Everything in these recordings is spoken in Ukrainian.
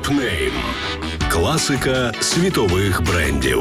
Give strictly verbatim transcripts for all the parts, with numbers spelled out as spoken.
Топ-нейм. Класика світових брендів.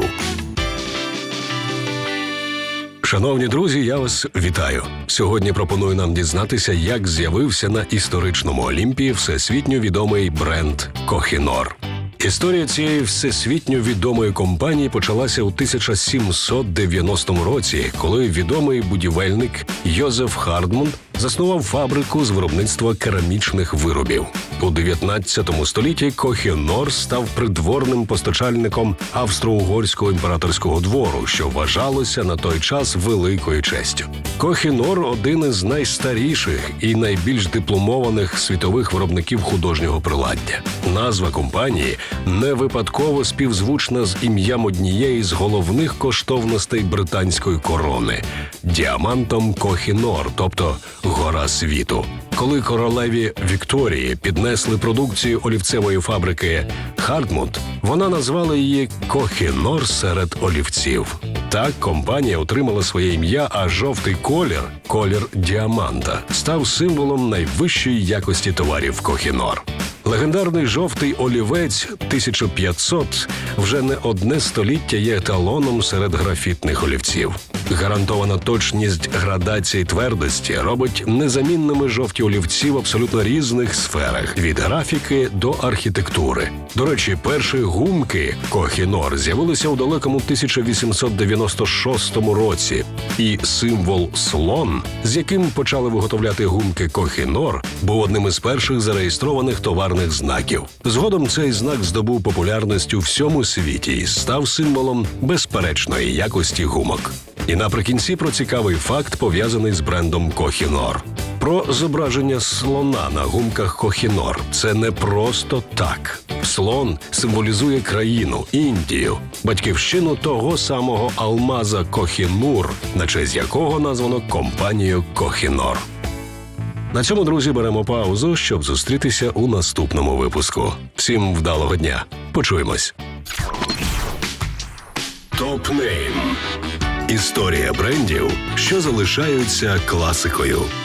Шановні друзі, я вас вітаю. Сьогодні пропоную нам дізнатися, як з'явився на історичному Олімпі всесвітньо відомий бренд Кохінор. Історія цієї всесвітньо відомої компанії почалася у тисяча сімсот дев'яностому році, коли відомий будівельник Йозеф Хардмунд заснував фабрику з виробництва керамічних виробів. У дев'ятнадцятому столітті Кохінор став придворним постачальником австро-угорського імператорського двору, що вважалося на той час великою честю. Кохінор – один із найстаріших і найбільш дипломованих світових виробників художнього приладдя. Назва компанії не випадково співзвучна з ім'ям однієї з головних коштовностей британської корони – діамантом Кохінор, тобто «Гора світу». Коли королеві Вікторії піднесли продукцію олівцевої фабрики Хардмунд, вона назвала її «Кохінор серед олівців». Так компанія отримала своє ім'я, а жовтий колір, колір діаманта, став символом найвищої якості товарів Кохінор. Легендарний жовтий олівець тисяча п'ятсот вже не одне століття є еталоном серед графітних олівців. Гарантована точність градації твердості робить незамінними жовті олівці в абсолютно різних сферах – від графіки до архітектури. До речі, перші гумки Кохінор з'явилися у далекому тисяча вісімсот дев'яносто шостому році. І символ «слон», з яким почали виготовляти гумки Кохінор, був одним із перших зареєстрованих товарних знаків. Згодом цей знак здобув популярність у всьому світі і став символом безперечної якості гумок. І наприкінці про цікавий факт, пов'язаний з брендом Кохінор. Про зображення слона на гумках Кохінор – це не просто так. Слон символізує країну – Індію, батьківщину того самого алмаза Кохінур, на честь якого названо компанію Кохінор. На цьому, друзі, беремо паузу, щоб зустрітися у наступному випуску. Всім вдалого дня. Почуємось. Топ-нейм. Історія брендів, що залишаються класикою.